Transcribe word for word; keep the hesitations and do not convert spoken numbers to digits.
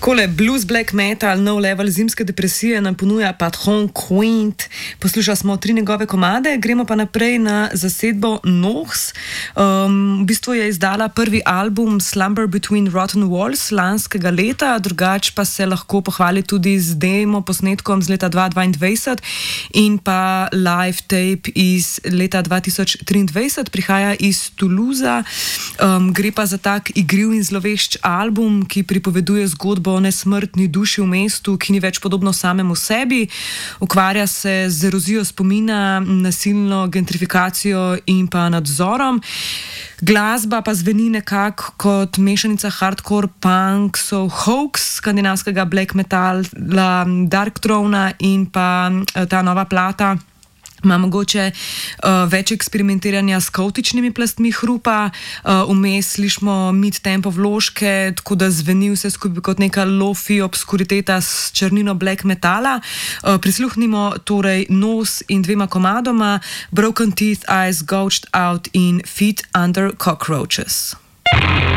Takole blues, black metal, no level zimske depresije nam ponuja Patron Quint. Poslušali smo tri njegove komade, gremo pa naprej na zasedbo Nox. Um, v bistvu je izdala prvi album Slumber Between Rotten Walls lanskega leta, drugač pa se lahko pohvali tudi z demo posnetkom z leta dva tisoč dvaindvajset in pa live tape iz leta dva tisoč triindvajset, prihaja iz Toulouse. Um, gre pa za tak igriv in zlovešč album, ki pripoveduje zgodbo o nesmrtni duši v mestu, ki ni več podobno samemu sebi. Ukvarja se z erozijo spomina, nasilno gentrifikacijo in pa nadzorom. Glasba pa zveni nekako kot mešanica hardcore punk, so Hoax, skandinavskega black metala, Dark Throne in pa ta nova plata ima mogoče uh, več eksperimentiranja s kaotičnimi plastmi hrupa, uh, vmes slišimo mid-tempo vložke, tako da zveni vse skupaj kot neka lofi obskuriteta s črnino black metala. Uh, prisluhnimo torej Nos in dvema komadoma, Broken Teeth, Eyes Gouged Out in Feet Under Cockroaches.